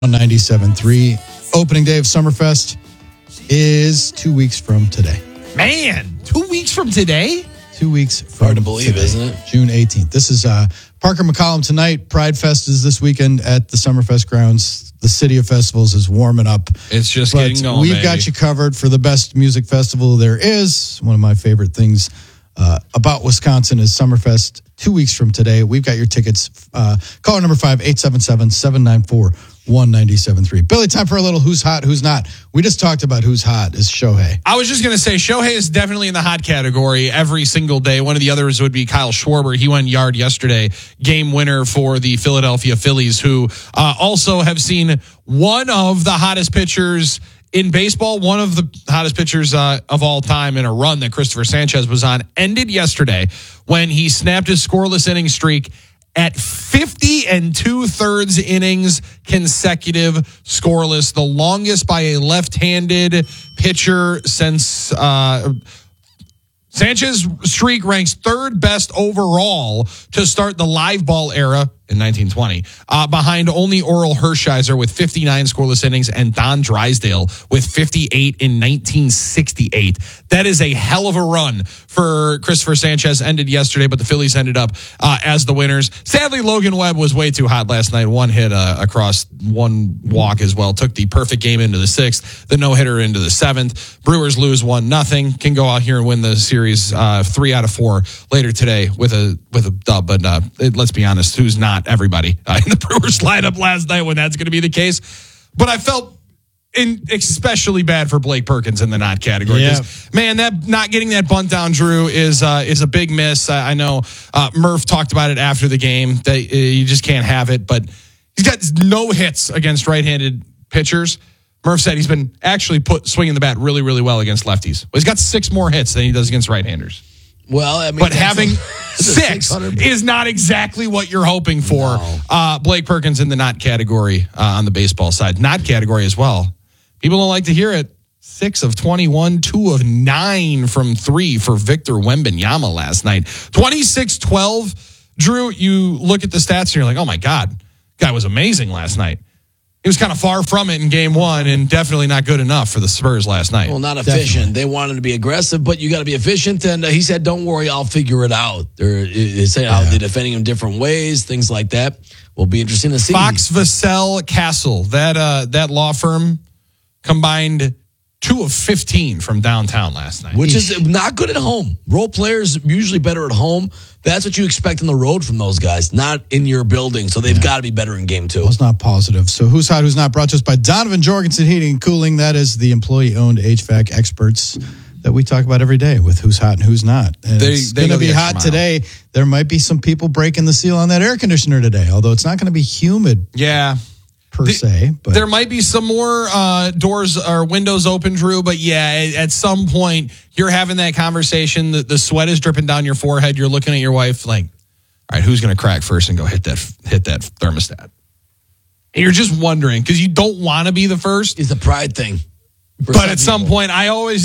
97.3. Opening day of Summerfest is 2 weeks from today. Man, 2 weeks from today? 2 weeks from Hard to believe, today, isn't it? June 18th. This is Parker McCollum tonight. Pride Fest is this weekend at the Summerfest grounds. The City of Festivals is warming up. It's just getting going, We've got you covered for the best music festival there is. One of my favorite things about Wisconsin is Summerfest 2 weeks from today. We've got your tickets. Caller number 5-877-794-1973. Billy, time for a little who's hot, who's not. We just talked about who's hot is Shohei. I was just going to say, Shohei is definitely in the hot category every single day. One of the others would be Kyle Schwarber. He went yard yesterday, game winner for the Philadelphia Phillies, who also have seen one of the hottest pitchers in baseball, one of the hottest pitchers of all time in a run that Christopher Sanchez was on, ended yesterday when he snapped his scoreless inning streak at 50 2/3 innings consecutive scoreless, the longest by a left-handed pitcher since Sanchez streak ranks third best overall to start the live ball era in 1920, behind only Oral Hershiser with 59 scoreless innings and Don Drysdale with 58 in 1968. That is a hell of a run for Christopher Sanchez. Ended yesterday, but the Phillies ended up as the winners. Sadly, Logan Webb was way too hot last night. One hit across one walk as well. Took the perfect game into the sixth, the no-hitter into the seventh. Brewers lose 1-0. Can go out here and win the series 3 out of 4 later today with a dub. But let's be honest, who's not everybody in the Brewers lineup last night when that's going to be the case? But I felt especially bad for Blake Perkins in the not category. Yeah. Man, that not getting that bunt down, Drew, is a big miss. I know Murph talked about it after the game that you just can't have it, but he's got no hits against right-handed pitchers. Murph said he's been actually swinging the bat really, really well against lefties. Well, he's got 6 more hits than he does against right-handers. Well, I mean, but having 6 is not exactly what you're hoping for. No. Blake Perkins in the not category on the baseball side. Not category as well. People don't like to hear it. 6 of 21, 2 of 9 from 3 for Victor Wembanyama last night. 26-12. Drew, you look at the stats and you're like, oh my God, guy was amazing last night. He was kind of far from it in game one and definitely not good enough for the Spurs last night. Well, not efficient. Definitely. They wanted to be aggressive, but you got to be efficient. And he said, don't worry, I'll figure it out. They say how they're defending him different ways, things like that. Will be interesting to see. Fox Vassell Castle, that law firm combined 2 of 15 from downtown last night. Which is not good at home. Role players usually better at home. That's what you expect on the road from those guys, not in your building. So they've got to be better in game 2. It's not positive. So who's hot, who's not, brought to us by Donovan Jorgensen Heating and Cooling. That is the employee-owned HVAC experts that we talk about every day with who's hot and who's not. And it's going to be hot today. There might be some people breaking the seal on that air conditioner today, although it's not going to be humid. Yeah. Per se, but there might be some more doors or windows open, Drew. But yeah, at some point you're having that conversation. The sweat is dripping down your forehead. You're looking at your wife like, all right, who's going to crack first and go hit that thermostat? And you're just wondering because you don't want to be the first. It's a pride thing. But at some point, I always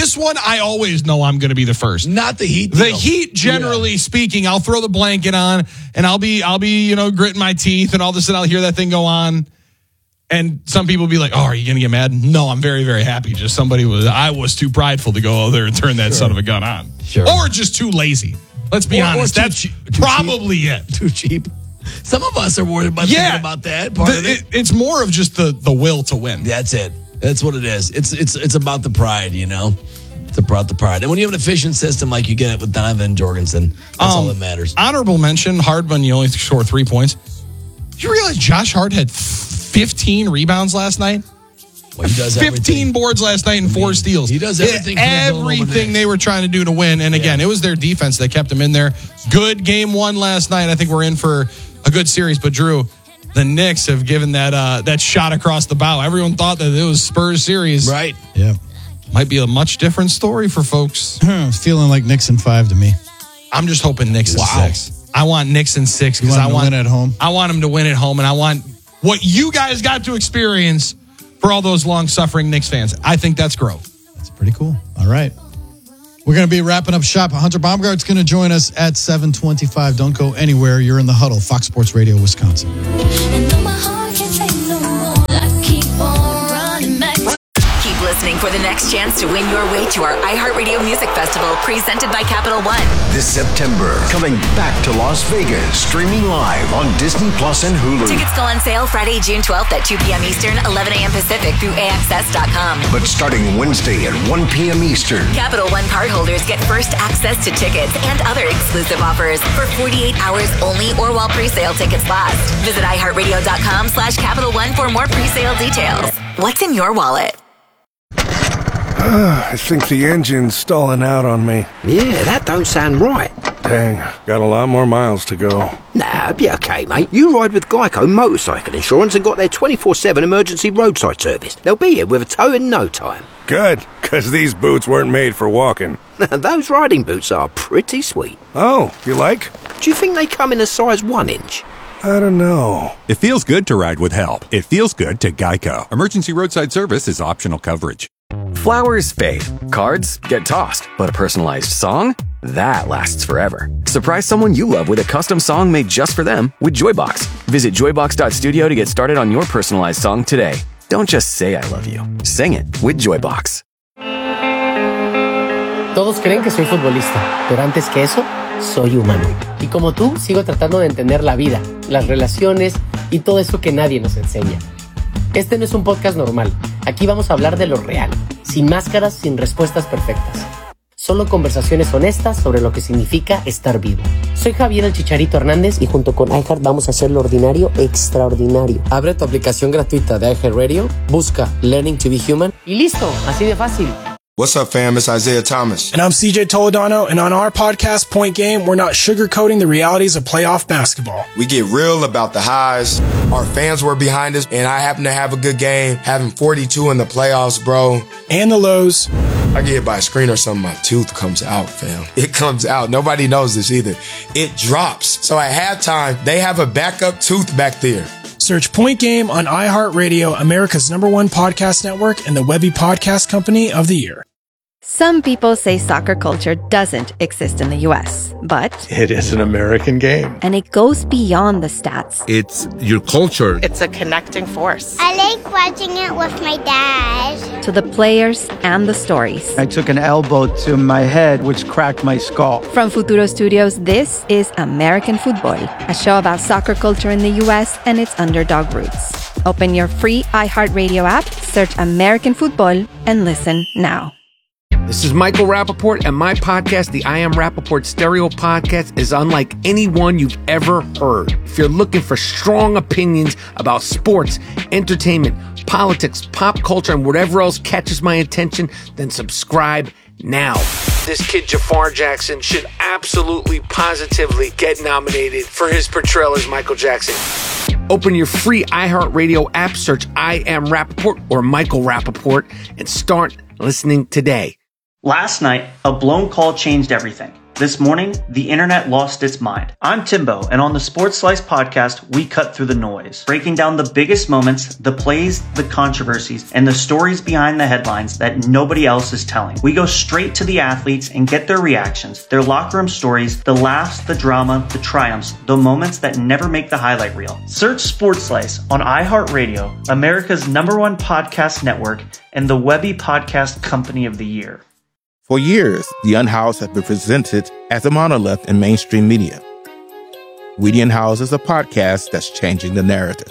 know I'm going to be the first. Not the heat. The heat, generally speaking, I'll throw the blanket on and I'll be gritting my teeth and all of a sudden I'll hear that thing go on. And some people will be like, "Oh, are you going to get mad?" No, I'm very, very happy. Just I was too prideful to go over there and turn that son of a gun on, or just too lazy. Let's be honest. That's probably it. Too cheap. Some of us are worried about thinking about that part of it. It's more of just the will to win. That's it. That's what it is. It's about the pride, you know. It's about the pride. And when you have an efficient system like you get it with Donovan Jorgensen, that's all that matters. Honorable mention, Hardman, you only score 3 points. Did you realize Josh Hart had 15 rebounds last night? Well, he does 15 everything. boards last night and 4 steals. He does everything. Everything they were trying to do to win. And again, it was their defense that kept them in there. Good game 1 last night. I think we're in for a good series. But Drew, the Knicks have given that shot across the bow. Everyone thought that it was Spurs series. Right. Yeah. Might be a much different story for folks. It's feeling like Knicks in 5 to me. I'm just hoping Knicks in 6. I want Knicks in 6 because I want to win at home. I want them to win at home, and I want what you guys got to experience for all those long-suffering Knicks fans. I think that's growth. That's pretty cool. All right. We're going to be wrapping up shop. Hunter Baumgart's going to join us at 7:25. Don't go anywhere. You're in the huddle. Fox Sports Radio, Wisconsin. chance to win your way to our iHeartRadio Music Festival presented by Capital One. This September, coming back to Las Vegas, streaming live on Disney Plus and Hulu. Tickets go on sale Friday, June 12th at 2 p.m. Eastern, 11 a.m. Pacific through AXS.com. But starting Wednesday at 1 p.m. Eastern, Capital One cardholders get first access to tickets and other exclusive offers for 48 hours only or while pre-sale tickets last. Visit iHeartRadio.com/Capital One for more pre-sale details. What's in your wallet? I think the engine's stalling out on me. Yeah, that don't sound right. Dang, got a lot more miles to go. Nah, be okay, mate. You ride with Geico Motorcycle Insurance and got their 24/7 emergency roadside service. They'll be here with a tow in no time. Good, because these boots weren't made for walking. Those riding boots are pretty sweet. Oh, you like? Do you think they come in a size 1 inch? I don't know. It feels good to ride with help. It feels good to Geico. Emergency roadside service is optional coverage. Flowers fade. Cards get tossed. But a personalized song? That lasts forever. Surprise someone you love with a custom song made just for them with Joybox. Visit joybox.studio to get started on your personalized song today. Don't just say I love you. Sing it with Joybox. Todos creen que soy futbolista, pero antes que eso, soy humano. Y como tú, sigo tratando de entender la vida, las relaciones y todo eso que nadie nos enseña. Este no es un podcast normal. Aquí vamos a hablar de lo real, sin máscaras, sin respuestas perfectas. Solo conversaciones honestas sobre lo que significa estar vivo. Soy Javier el Chicharito Hernández y junto con iHeart vamos a hacer lo ordinario extraordinario. Abre tu aplicación gratuita de iHeartRadio, busca Learning to be Human y listo, así de fácil. What's up, fam? It's Isaiah Thomas. And I'm CJ Toledano, and on our podcast, Point Game, we're not sugarcoating the realities of playoff basketball. We get real about the highs. Our fans were behind us, and I happen to have a good game, having 42 in the playoffs, bro. And the lows. I get hit by a screen or something, my tooth comes out, fam. It comes out. Nobody knows this either. It drops. So at halftime, they have a backup tooth back there. Search Point Game on iHeartRadio, America's #1 podcast network, and the Webby Podcast Company of the Year. Some people say soccer culture doesn't exist in the U.S., but it is an American game. And it goes beyond the stats. It's your culture. It's a connecting force. I like watching it with my dad. To the players and the stories. I took an elbow to my head, which cracked my skull. From Futuro Studios, this is American Football, a show about soccer culture in the U.S. and its underdog roots. Open your free iHeartRadio app, search American Football, and listen now. This is Michael Rappaport, and my podcast, the I Am Rappaport Stereo Podcast, is unlike any one you've ever heard. If you're looking for strong opinions about sports, entertainment, politics, pop culture, and whatever else catches my attention, then subscribe now. This kid, Jafar Jackson, should absolutely, positively get nominated for his portrayal as Michael Jackson. Open your free iHeartRadio app, search I Am Rappaport or Michael Rappaport, and start listening today. Last night, a blown call changed everything. This morning, the internet lost its mind. I'm Timbo, and on the Sports Slice podcast, we cut through the noise, breaking down the biggest moments, the plays, the controversies, and the stories behind the headlines that nobody else is telling. We go straight to the athletes and get their reactions, their locker room stories, the laughs, the drama, the triumphs, the moments that never make the highlight reel. Search Sports Slice on iHeartRadio, America's #1 podcast network, and the Webby Podcast Company of the Year. For years, The Unhoused have been presented as a monolith in mainstream media. We The Unhoused is a podcast that's changing the narrative.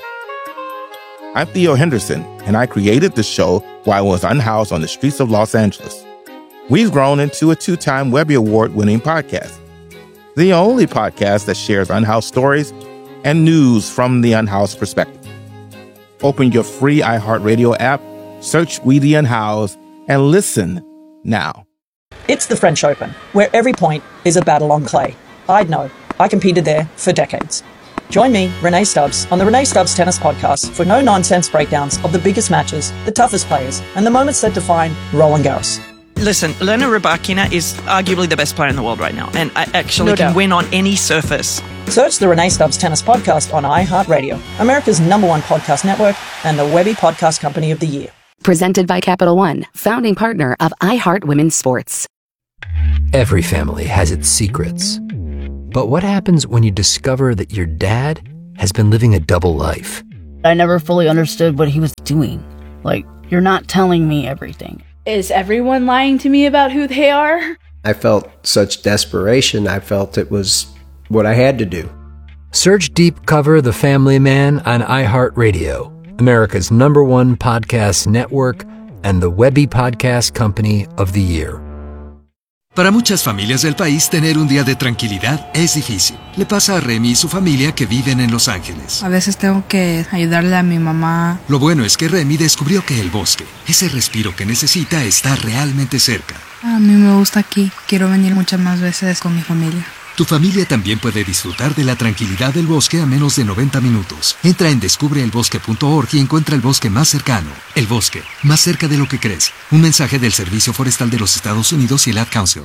I'm Theo Henderson, and I created the show while I was unhoused on the streets of Los Angeles. We've grown into a 2-time Webby Award-winning podcast. The only podcast that shares unhoused stories and news from the unhoused perspective. Open your free iHeartRadio app, search We The Unhoused, and listen now. It's the French Open, where every point is a battle on clay. I'd know. I competed there for decades. Join me, Renee Stubbs, on the Renee Stubbs Tennis Podcast for no-nonsense breakdowns of the biggest matches, the toughest players, and the moments that define Roland Garros. Listen, Elena Rybakina is arguably the best player in the world right now, and I actually can win on any surface. Search the Renee Stubbs Tennis Podcast on iHeartRadio, America's #1 podcast network, and the Webby Podcast Company of the Year. Presented by Capital One, founding partner of iHeart Women's Sports. Every family has its secrets. But what happens when you discover that your dad has been living a double life? I never fully understood what he was doing. Like, you're not telling me everything. Is everyone lying to me about who they are? I felt such desperation. I felt it was what I had to do. Search Deep Cover The Family Man on iHeartRadio, America's #1 podcast network and the Webby Podcast Company of the Year. Para muchas familias del país, tener un día de tranquilidad es difícil. Le pasa a Remy y su familia que viven en Los Ángeles. A veces tengo que ayudarle a mi mamá. Lo bueno es que Remy descubrió que el bosque, ese respiro que necesita, está realmente cerca. A mí me gusta aquí. Quiero venir muchas más veces con mi familia. Tu familia también puede disfrutar de la tranquilidad del bosque a menos de 90 minutos. Entra en descubreelbosque.org y encuentra el bosque más cercano. El bosque, más cerca de lo que crees. Un mensaje del Servicio Forestal de los Estados Unidos y el Ad Council.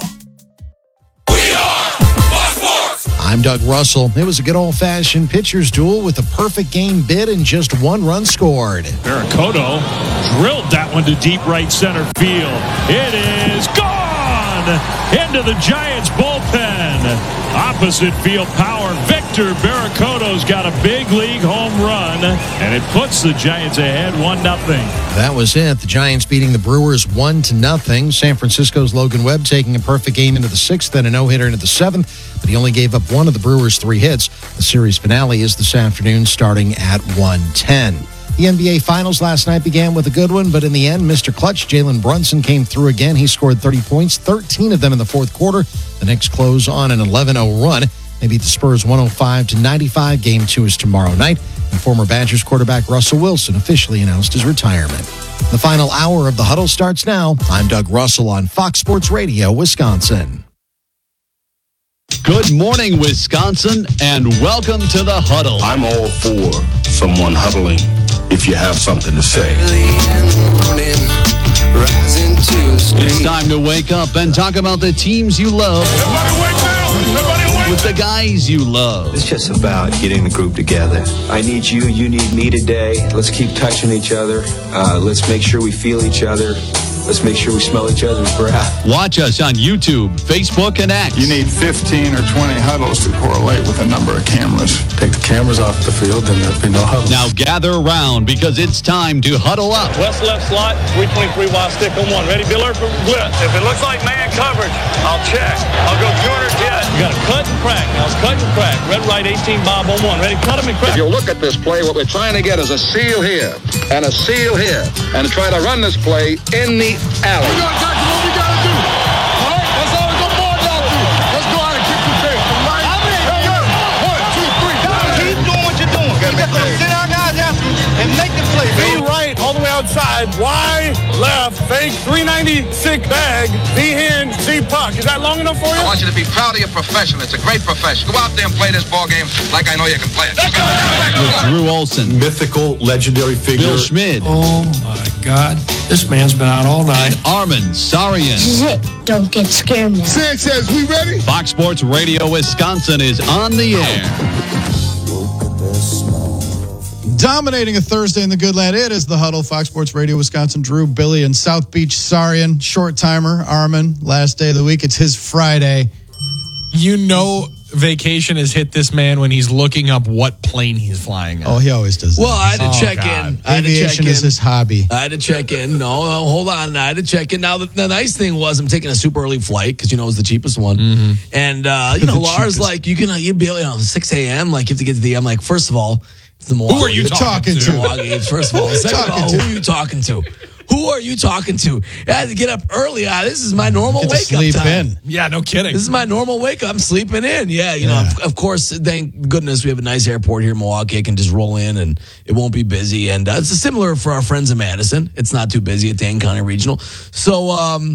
I'm Doug Russell. It was a good old-fashioned pitcher's duel with a perfect game bid and just 1 run scored. Barracoto drilled that one to deep right center field. It is gone into the Giants bullpen. Opposite field power. Victor Barracoto's got a big league home run, and it puts the Giants ahead 1-0. That was it. The Giants beating the Brewers 1-0. San Francisco's Logan Webb taking a perfect game into the 6th and a no-hitter into the 7th, but he only gave up one of the Brewers' 3 hits. The series finale is this afternoon starting at 1:10. The NBA Finals last night began with a good one, but in the end, Mr. Clutch, Jalen Brunson, came through again. He scored 30 points, 13 of them in the fourth quarter. The Knicks close on an 11-0 run. They beat the Spurs 105-95. Game 2 is tomorrow night. And former Badgers quarterback Russell Wilson officially announced his retirement. The final hour of The Huddle starts now. I'm Doug Russell on Fox Sports Radio, Wisconsin. Good morning, Wisconsin, and welcome to The Huddle. I'm all for someone huddling if you have something to say. It's time to wake up and talk about the teams you love with the guys you love. It's just about getting the group together. I need you, you need me today. Let's keep touching each other. Let's make sure we feel each other. Let's make sure we smell each other's breath. Watch us on YouTube, Facebook, and X. You need 15 or 20 huddles to correlate with the number of cameras. Take the cameras off the field, then there'll be no huddles. Now gather around because it's time to huddle up. West left slot, 323 wide stick on 1. Ready, Biller, for blitz. If it looks like man coverage, I'll check. I'll go 200 jet. You got to cut and crack. Now it's cut and crack. Red, right, 18, Bob on 1. Ready, cut him and crack. If you look at this play, what we're trying to get is a seal here and a seal here and try to run this play in the alley. We got to tackle what we got to do. All right, that's all we're going to y'all do. Let's go out and kick the tape. Right? Keep doing what you're doing. You got to sit our guys after and make the play. B right, all the way outside. Y left, fake, 396 bag, D hand, C puck. Is that long enough for you? I want you to be proud of your profession. It's a great profession. Go out there and play this ball game like I know you can play it. With Drew Olson, mythical, legendary figure. Bill Schmid. Oh my God, this man's been out all night. Armin Sarian. This is it. Don't get scared now. Sanchez, we ready? Fox Sports Radio Wisconsin is on the air. Dominating a Thursday in the Good Land, it is The Huddle, Fox Sports Radio, Wisconsin. Drew, Billy, and South Beach Sarian. Short timer, Armin, last day of the week. It's his Friday. You know vacation has hit this man when he's looking up what plane he's flying on. Oh, he always does that. Well, I had to check in. Aviation is his hobby. I had to check in. No, hold on. I had to check in. Now, the nice thing was I'm taking a super early flight because, it was the cheapest one. Mm-hmm. And, Lars, like, you'd be able, 6 a.m., like, you have to get to the, I'm like, first of all, it's the Milwaukee. Who are you talking to? Milwaukee, first of all. Second of all, who are you talking to? Who are you talking to? I had to get up early. This is my normal wake-up time. In. Yeah, no kidding. This is my normal wake-up. I'm sleeping in. Yeah, Of course, thank goodness we have a nice airport here in Milwaukee. I can just roll in and it won't be busy. And it's similar for our friends in Madison. It's not too busy at Dane County Regional. So,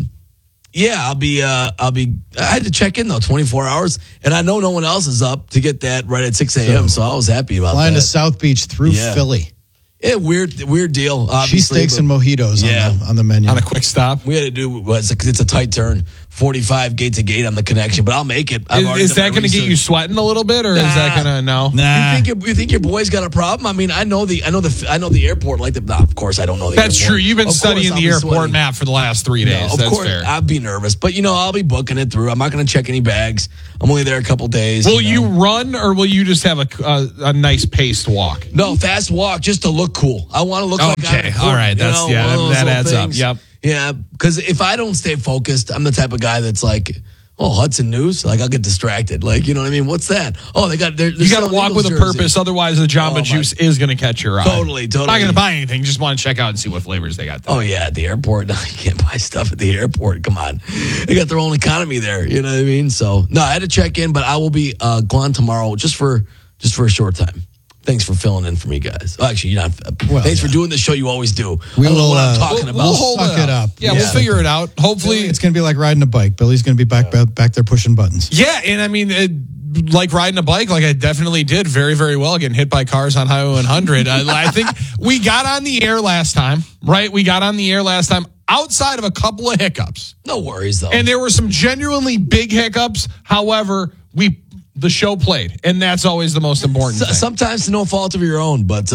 I had to check in, though, 24 hours. And I know no one else is up to get that right at 6 a.m., so I was happy about flying that. to South Beach through Philly. Yeah, weird deal. Cheesesteaks and mojitos on the menu. On a quick stop. We had to do, it's a tight turn, 45 gate to gate on the connection, but I'll make it. Is that going to get you sweating a little bit, or is that going to, no? Nah. You think your boy's got a problem? I mean, I know the airport like the, of course I don't know the That's airport. True. You've been studying the airport map for the last 3 days. Of course, fair. I'd be nervous, but I'll be booking it through. I'm not going to check any bags. I'm only there a couple days. Will you run, or will you just have a nice paced walk? No, fast walk just to look cool. I want to look like all right. That adds up. Yep. Yeah, because if I don't stay focused, I'm the type of guy that's like, oh, Hudson News? Like, I'll get distracted. Like, you know what I mean? What's that? Oh, they got... You got to walk with a purpose, otherwise the Jamba Juice is going to catch your eye. Totally. Not going to buy anything, just want to check out and see what flavors they got there. Oh, yeah, at the airport. No, you can't buy stuff at the airport. Come on. They got their own economy there. You know what I mean? So, no, I had to check in, but I will be gone tomorrow just for a short time. Thanks for filling in for me, guys. Oh, actually, you're not. Thanks for doing the show you always do. I don't know what I'm talking about. We'll suck it up. Yeah, we'll figure it out. Hopefully. It's going to be like riding a bike. Billy's going to be back there pushing buttons. Yeah, and I mean, like riding a bike, like I definitely did very, very well getting hit by cars on Highway 100. I think we got on the air last time, right? We got on the air last time outside of a couple of hiccups. No worries, though. And there were some genuinely big hiccups. However, the show played, and that's always the most important thing. Sometimes to no fault of your own, but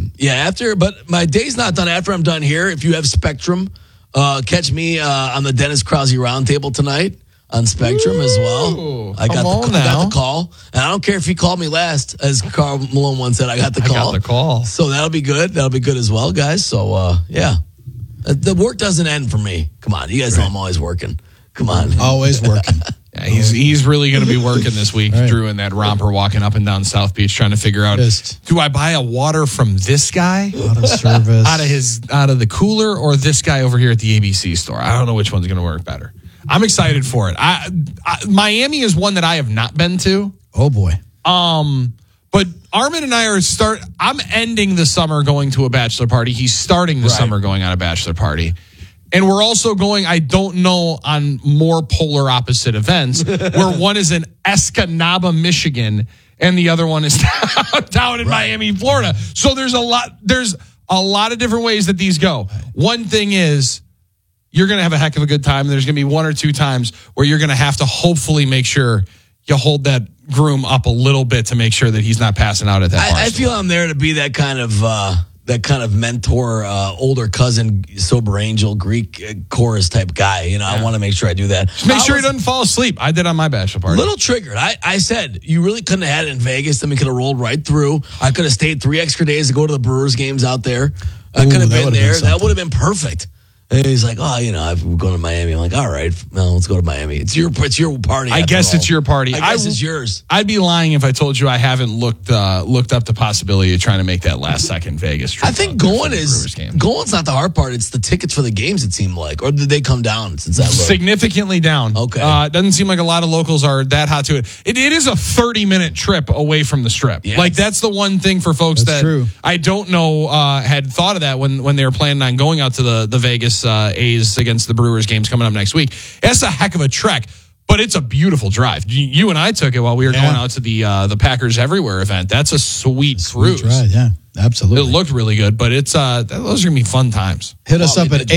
but my day's not done after I'm done here. If you have Spectrum, catch me on the Dennis Krause Roundtable tonight on Spectrum as well. I got the call, and I don't care if he called me last, as Carl Malone once said. I got the call. So that'll be good. That'll be good as well, guys. So the work doesn't end for me. Come on, you guys know I'm always working. Come on, always working. Yeah, he's really going to be working this week, right. Drew, in that romper walking up and down South Beach trying to figure out, do I buy a water from this guy? Auto service. out of the cooler, or this guy over here at the ABC store? I don't know which one's going to work better. I'm excited for it. Miami is one that I have not been to. Oh, boy. But Armin and I I'm ending the summer going to a bachelor party. He's starting the summer going on a bachelor party. And we're also going, I don't know, on more polar opposite events, where one is in Escanaba, Michigan, and the other one is down in Miami, Florida. So there's a lot of different ways that these go. One thing is, you're going to have a heck of a good time. There's going to be one or two times where you're going to have to hopefully make sure you hold that groom up a little bit to make sure that he's not passing out at that party. I feel I'm there to be that kind of mentor, older cousin, sober angel, Greek chorus type guy. You know, I want to make sure I do that. Just make sure he doesn't fall asleep. I did on my bachelor party. Little triggered. I said, you really couldn't have had it in Vegas. Then we could have rolled right through. I could have stayed 3 extra days to go to the Brewers games out there. I could have been there. That would have been perfect. And he's like, we're going to Miami. I'm like, all right, well, let's go to Miami. It's your party. I guess it's your party. I guess it's yours. I'd be lying if I told you I haven't looked up the possibility of trying to make that last second Vegas trip. I think going's not the hard part. It's the tickets for the games, it seemed like. Or did they come down since that look? Significantly down. Okay. It doesn't seem like a lot of locals are that hot to it. It is a 30-minute trip away from the Strip. Yes. Like, that's the one thing for folks that I don't know had thought of that when they were planning on going out to the Vegas A's against the Brewers games coming up next week. It's a heck of a trek, but it's a beautiful drive. You and I took it while we were going out to the Packers Everywhere event. That's a sweet cruise. Right, yeah, absolutely. It looked really good, but it's those are going to be fun times. Hit us up at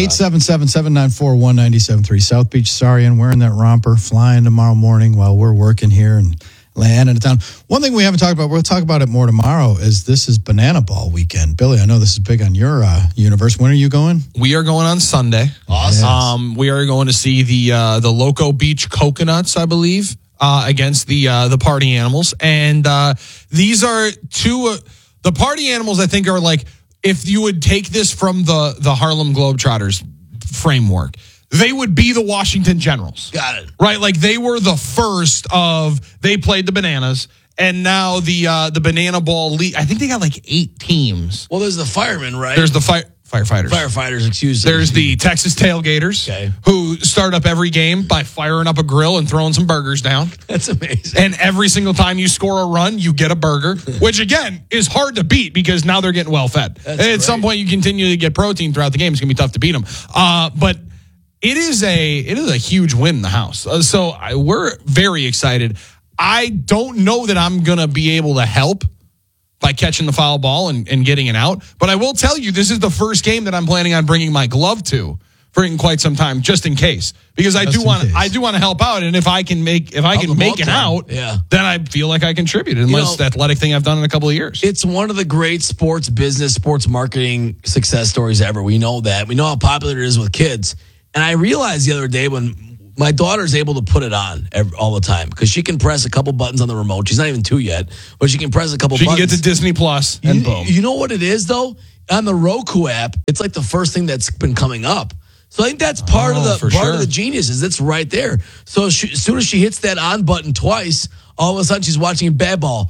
877-794-1973. South Beach, Sarian, wearing that romper, flying tomorrow morning while we're working here and land in the town. One thing we haven't talked about, we'll talk about it more tomorrow, is this is Banana Ball weekend. Billy, I know this is big on your universe. When are you going? We are going on Sunday. Awesome. We are going to see the Loco Beach Coconuts, I believe, against the Party Animals. And these are two, the Party Animals, I think, are like, if you would take this from the Harlem Globetrotters framework, they would be the Washington Generals. Got it. Right? Like, they were the first they played the Bananas, and now the Banana Ball League, I think they got like 8 teams. Well, there's the firemen, right? There's the firefighters. Firefighters, excuse me. There's the Texas Tailgaters, who start up every game by firing up a grill and throwing some burgers down. That's amazing. And every single time you score a run, you get a burger, which, again, is hard to beat because now they're getting well-fed. And at some point, you continue to get protein throughout the game. It's going to be tough to beat them. But it is a huge win in the house. So we're very excited. I don't know that I'm going to be able to help by catching the foul ball and getting it out. But I will tell you, this is the first game that I'm planning on bringing my glove to for in quite some time, just in case. Because I do want to help out. And if I can make it out, then I feel like I contributed in this athletic thing I've done in a couple of years. It's one of the great sports marketing success stories ever. We know that. We know how popular it is with kids. And I realized the other day when my daughter's able to put it on all the time because she can press a couple buttons on the remote. She's not even 2 yet, but she can press a couple buttons. She can get to Disney Plus and boom. You know what it is, though? On the Roku app, it's like the first thing that's been coming up. So I think that's part of the genius is it's right there. So as soon as she hits that on button twice, all of a sudden she's watching bad ball,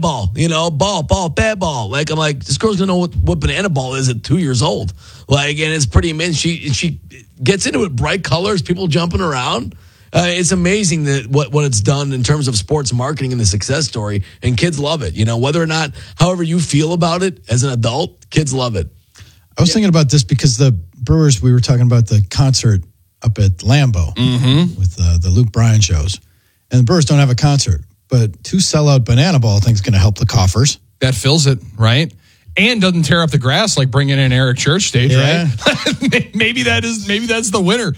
ball, bad ball. Like I'm like, this girl's gonna know what banana ball is at 2 years old. Like, and it's pretty amazing. She gets into it, bright colors, people jumping around. It's amazing that what it's done in terms of sports marketing and the success story, and kids love it. Whether or not, however you feel about it as an adult, kids love it. I was thinking about this because the Brewers, we were talking about the concert up at Lambeau with the Luke Bryan shows. And the Brewers don't have a concert, but 2 sellout banana ball, I think is going to help the coffers. That fills it, right? And doesn't tear up the grass like bringing in Eric Church stage, right? maybe that's the winner.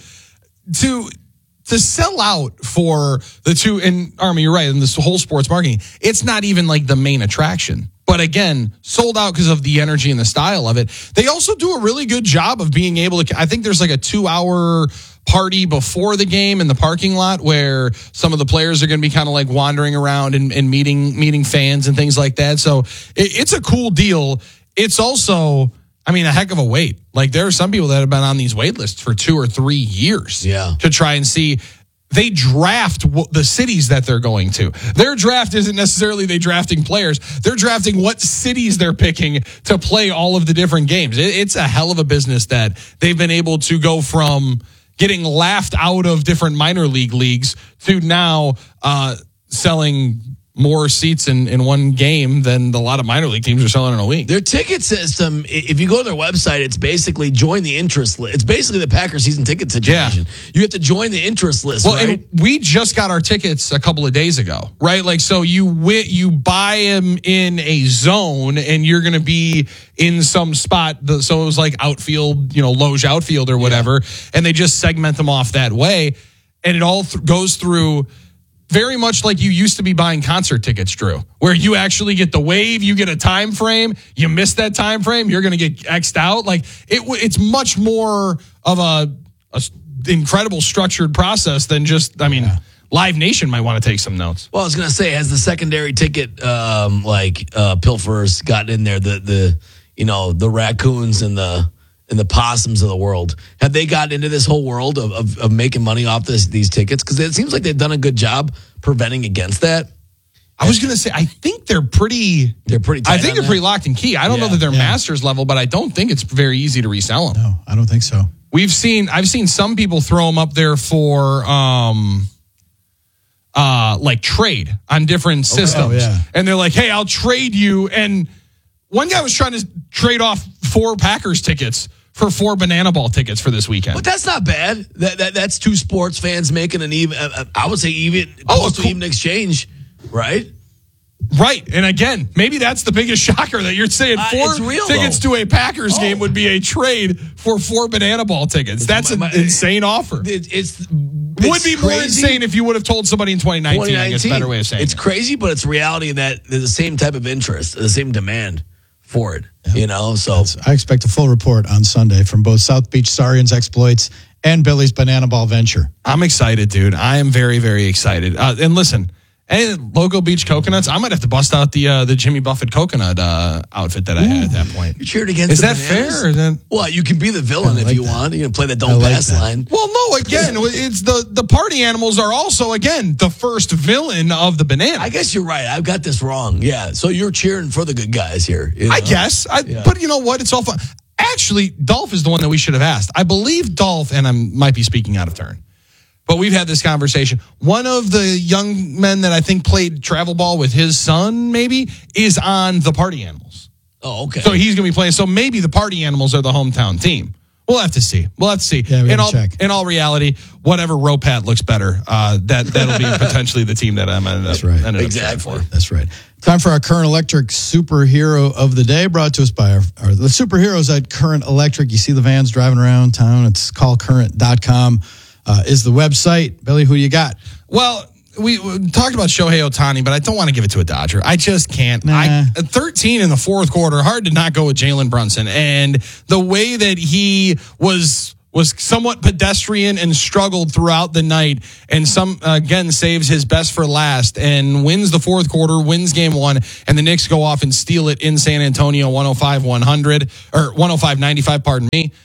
To sell out for the 2, and Army, you're right, in this whole sports marketing, it's not even like the main attraction. But again, sold out because of the energy and the style of it. They also do a really good job of being able to, I think there's like a 2-hour party before the game in the parking lot where some of the players are going to be kind of like wandering around and meeting fans and things like that. So it's a cool deal. It's also, a heck of a wait. Like there are some people that have been on these wait lists for 2 or 3 years to try and see. They draft the cities that they're going to. Their draft isn't necessarily they drafting players. They're drafting what cities they're picking to play all of the different games. It's a hell of a business that they've been able to go from getting laughed out of different minor leagues to now selling more seats in one game than a lot of minor league teams are selling in a week. Their ticket system, if you go to their website, it's basically join the interest list. It's basically the Packers season ticket situation. Yeah. You have to join the interest list, right? And we just got our tickets a couple of days ago, right? Like, so you buy them in a zone and you're going to be in some spot. So it was like outfield, loge outfield or whatever. And they just segment them off that way. And it all goes through very much like you used to be buying concert tickets, Drew, where you actually get the wave, you get a time frame, you miss that time frame, you're going to get X'd out. Like it's much more of a incredible structured process than just, Live Nation might want to take some notes. Well, I was going to say, has the secondary ticket pilferers gotten in there, the raccoons and the possums of the world, have they gotten into this whole world of making money off these tickets? Because it seems like they've done a good job preventing against that. I was going to say, I think they're pretty tight. I think they're pretty locked and key. I don't know that they're masters level, but I don't think it's very easy to resell them. No, I don't think so. I've seen some people throw them up there for like trade on different systems. And they're like, hey, I'll trade you. And one guy was trying to trade off 4 Packers tickets for 4 banana ball tickets for this weekend. But that's not bad. That's 2 sports fans making an even, I would say even, close to even exchange, right? Right. And again, maybe that's the biggest shocker that you're saying 4 tickets to a Packers game would be a trade for 4 banana ball tickets. That's an insane offer. Would be more insane if you would have told somebody in 2019, I guess, a better way of saying it's crazy, but it's reality that there's the same type of interest, the same demand for it, So I expect a full report on Sunday from both South Beach Saurians exploits and Billy's banana ball venture. I'm excited, dude. I am very, very excited. And listen, Logo Beach coconuts. I might have to bust out the Jimmy Buffett coconut outfit that I had at that point. You cheered against. Is the that bananas? fair? Or then? Well, you can be the villain if you want. You can play the don't pass line. Well, no. Again, it's the party animals are also the first villain of the banana. I guess you're right. I've got this wrong. Yeah. So you're cheering for the good guys here. I guess. But you know what? It's all fun. Actually, Dolph is the one that we should have asked. I believe Dolph, and I might be speaking out of turn, but we've had this conversation. One of the young men that I think played travel ball with his son, maybe, is on the Party Animals. Oh, okay. So he's going to be playing. So maybe the Party Animals are the hometown team. We'll have to see. Yeah, in all reality, whatever Ropat looks better, that'll be potentially the team that I'm ended up for. That's right. Time for our Current Electric Superhero of the Day, brought to us by the superheroes at Current Electric. You see the vans driving around town. It's callcurrent.com. Is the website. Billy, who you got? Well, we talked about Shohei Ohtani, but I don't want to give it to a Dodger. I just can't. 13 in the fourth quarter, hard to not go with Jalen Brunson. And the way that he was somewhat pedestrian and struggled throughout the night, and saves his best for last and wins the fourth quarter, wins game 1, and the Knicks go off and steal it in San Antonio 105-100 or 105-95, pardon me.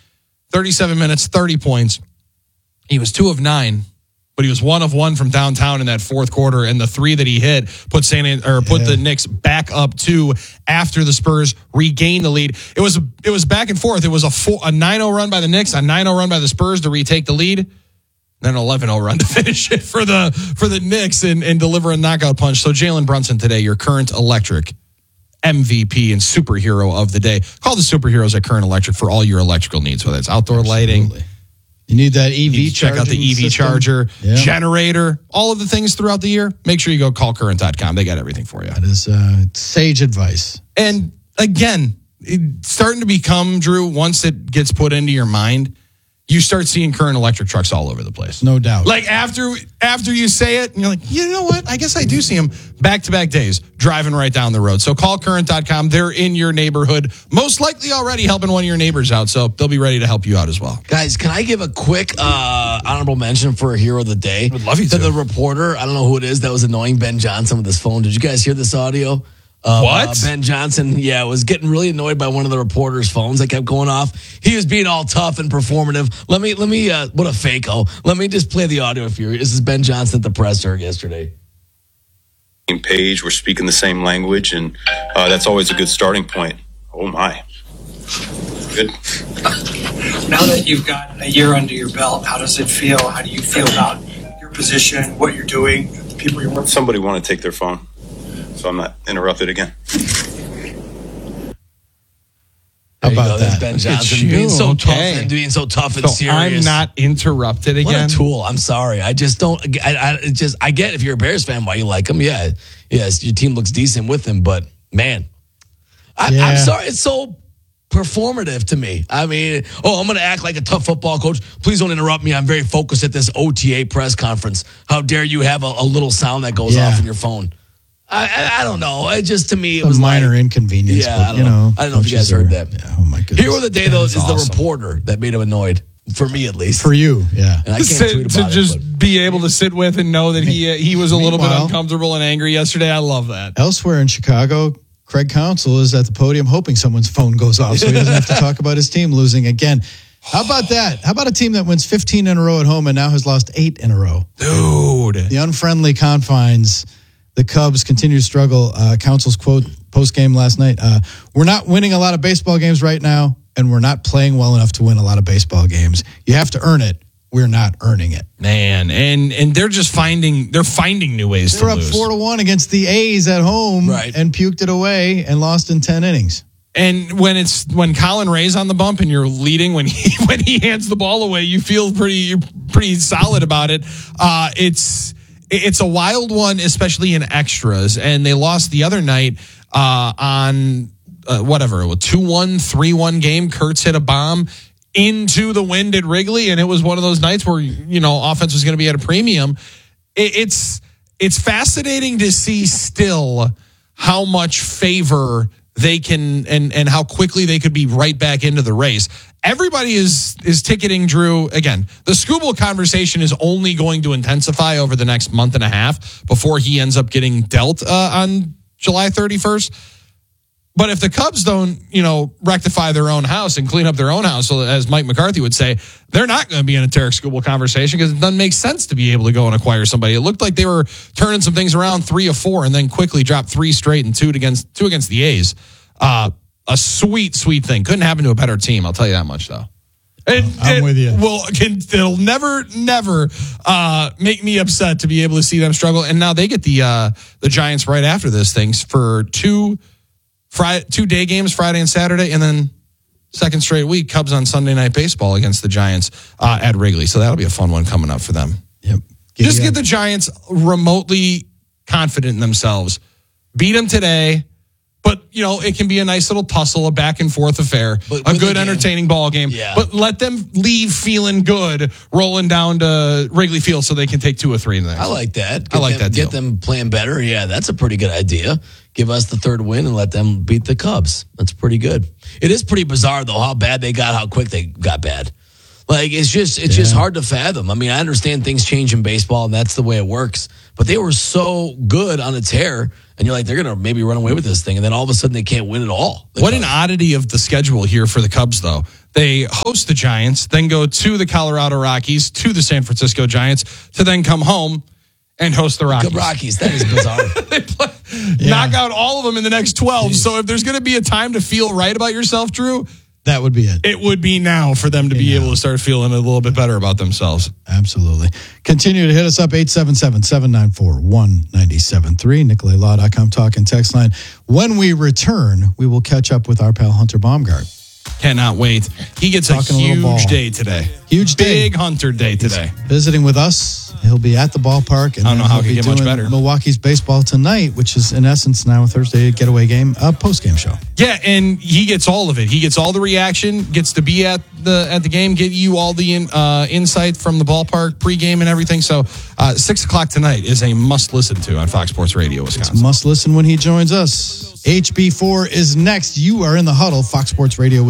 37 minutes, 30 points. He was 2 of 9, but he was 1 of 1 from downtown in that fourth quarter. And the 3 that he hit put the Knicks back up 2 after the Spurs regained the lead. It was back and forth. It was a 9-0 run by the Knicks, a 9-0 run by the Spurs to retake the lead. Then an 11-0 run to finish it for the Knicks and deliver a knockout punch. So Jalen Brunson today, your current electric MVP and superhero of the day. Call the superheroes at Current Electric for all your electrical needs, whether it's outdoor lighting. You need that EV charger. Check out the EV charger, generator, all of the things throughout the year. Make sure you go call current.com. They got everything for you. That is sage advice. And again, it's starting to become, Drew, once it gets put into your mind, you start seeing Current Electric trucks all over the place. No doubt. Like after you say it, and you're like, you know what? I guess I do see them back-to-back days driving right down the road. So call current.com. They're in your neighborhood, most likely already helping one of your neighbors out. So they'll be ready to help you out as well. Guys, can I give a quick honorable mention for a hero of the day? Would love you to. The reporter, I don't know who it is, that was annoying Ben Johnson with his phone. Did you guys hear this audio? What? Ben Johnson, was getting really annoyed by one of the reporters' phones that kept going off. He was being all tough and performative. Let me, what a fake-o. Let me just play the audio for you. This is Ben Johnson at the presser yesterday. Page, we're speaking the same language, and that's always a good starting point. Oh, my. Good. Now that you've got a year under your belt, how does it feel? How do you feel about your position, what you're doing, the people you're working with? Somebody want to take their phone, so I'm not interrupted again. How about that? Ben Johnson being so tough and being so tough and serious. I'm not interrupted again. What a tool. I'm sorry. I just don't. I get if you're a Bears fan why you like him. Yeah, yes, your team looks decent with him, but man, I'm sorry. It's so performative to me. I mean, I'm going to act like a tough football coach. Please don't interrupt me. I'm very focused at this OTA press conference. How dare you have a little sound that goes off in your phone? I don't know. It just, to me, it was minor inconvenience. Yeah, but, I don't know if you guys heard that. Oh my goodness. Hero of the day, though, is awesome. The reporter that made him annoyed. For me, at least. For you, yeah. And I can't tweet about it, be able to sit with and know that he was a little bit uncomfortable and angry yesterday. I love that. Elsewhere in Chicago, Craig Counsell is at the podium hoping someone's phone goes off so he doesn't have to talk about his team losing again. How about that? How about a team that wins 15 in a row at home and now has lost 8 in a row? Dude. The unfriendly confines. The Cubs continue to struggle. Counsell's quote post-game last night, we're not winning a lot of baseball games right now, and we're not playing well enough to win a lot of baseball games. You have to earn it. We're not earning it. Man, and they're just finding new ways to lose. They're up 4-1 against the A's at home and puked it away and lost in 10 innings. And when Colin Ray's on the bump and you're leading when he hands the ball away, you feel pretty solid about it. It's a wild one, especially in extras. And they lost the other night on a 2-1, 3-1 game. Kurtz hit a bomb into the wind at Wrigley, and it was one of those nights where offense was going to be at a premium. It's fascinating to see still how much favor they can and how quickly they could be right back into the race. Everybody is ticketing Drew. Again, the Skubal conversation is only going to intensify over the next month and a half before he ends up getting dealt on July 31st. But if the Cubs don't, rectify their own house and clean up their own house, so as Mike McCarthy would say, they're not going to be in a Tarek Skubal conversation because it doesn't make sense to be able to go and acquire somebody. It looked like they were turning some things around 3 of 4 and then quickly dropped 3 straight and 2 against the A's. A sweet thing. Couldn't happen to a better team. I'll tell you that much, though. I'm with you. It'll never make me upset to be able to see them struggle. And now they get the Giants right after this things for 2 day games, Friday and Saturday, and then second straight week, Cubs on Sunday Night Baseball against the Giants at Wrigley. So that'll be a fun one coming up for them. Yep. Just get the Giants remotely confident in themselves. Beat them today. But, it can be a nice little tussle, a back and forth affair, a good, entertaining ball game. Yeah. But let them leave feeling good, rolling down to Wrigley Field so they can take 2 or 3 in the next. I like that. That deal. Get them playing better. Yeah, that's a pretty good idea. Give us the 3rd win and let them beat the Cubs. That's pretty good. It is pretty bizarre, though, how bad they got, how quick they got bad. Like, it's just hard to fathom. I mean, I understand things change in baseball, and that's the way it works. But they were so good on a tear, and you're like, they're going to maybe run away with this thing, and then all of a sudden they can't win at all. What an oddity of the schedule here for the Cubs, though. They host the Giants, then go to the Colorado Rockies, to the San Francisco Giants, to then come home and host the Rockies. That is bizarre. Knock out all of them in the next 12. Jeez. So if there's going to be a time to feel right about yourself, Drew, that would be it. It would be now for them to be able to start feeling a little bit better about themselves. Absolutely. Continue to hit us up, 877-794-1973, NicoletLaw.com talk and text line. When we return, we will catch up with our pal Hunter Baumgart. Cannot wait. He gets a huge day today. Huge day. Big Hunter day today. He's visiting with us. He'll be at the ballpark. And I don't know how it could get much better. Milwaukee's baseball tonight, which is in essence now a Thursday getaway game, a post-game show. Yeah, and he gets all of it. He gets all the reaction, gets to be at the game, get you all the insight from the ballpark, pregame and everything. So 6 o'clock tonight is a must listen to on Fox Sports Radio Wisconsin. It's must listen when he joins us. HB4 is next. You are in the huddle, Fox Sports Radio